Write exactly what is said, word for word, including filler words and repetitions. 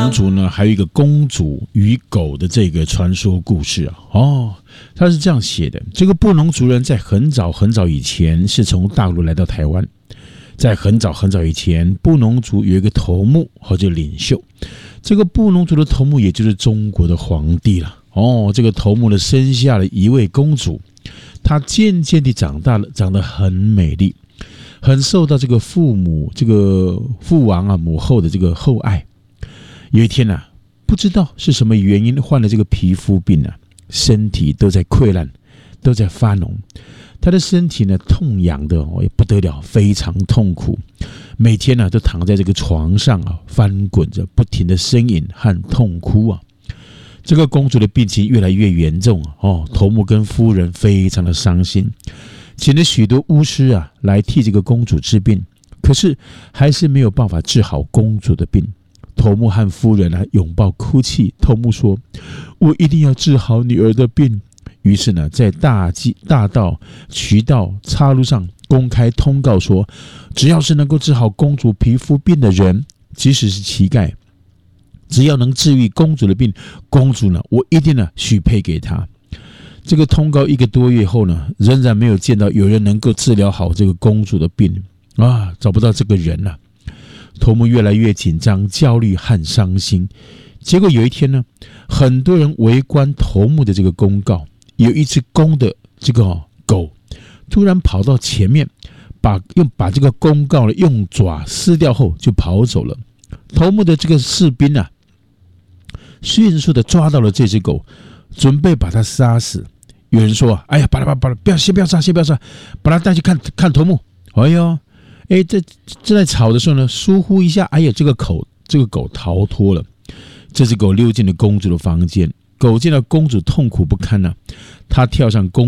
公主呢，还有一个公主与狗的这个传说故事啊。哦，他是这样写的：这个布农族人在很早很早以前是从大陆来到台湾，在很早很早以前，布农族有一个头目或者领袖，这个布农族的头目也就是中国的皇帝了。哦，这个头目呢生下了一位公主，她渐渐地长大了，长得很美丽，很受到这个父母这个父王啊母后的这个厚爱。有一天啊，不知道是什么原因患了这个皮肤病啊，身体都在溃烂，都在发脓。他的身体呢痛痒的哦也不得了，非常痛苦，每天呢、啊、都躺在这个床上啊翻滚着，不停的呻吟和痛哭啊。这个公主的病情越来越严重哦，头目跟夫人非常的伤心，请了许多巫师啊来替这个公主治病，可是还是没有办法治好公主的病。头目和夫人啊拥抱哭泣，头目说：“我一定要治好女儿的病。”于是呢，在大街、大道、渠道、岔路上公开通告说，只要是能够治好公主皮肤病的人，即使是乞丐，只要能治愈公主的病，公主呢，我一定呢许配给她。这个通告一个多月后呢，仍然没有见到有人能够治疗好这个公主的病啊，找不到这个人了、啊。头目越来越紧张、焦虑和伤心。结果有一天呢，很多人围观头目的这个公告，有一只公的这个、哦、狗突然跑到前面，把用把这个公告呢用爪撕掉后就跑走了。头目的这个士兵啊，迅速的抓到了这只狗，准备把它杀死。有人说：“哎呀，把它把把不要先不要杀，先不要杀，把它带去看看头目。”哎呦！哎，在正在吵的时候呢，疏忽一下，哎呀，这个狗这个狗逃脱了。这只狗溜进了公主的房间，狗见到公主痛苦不堪了、啊，它跳上公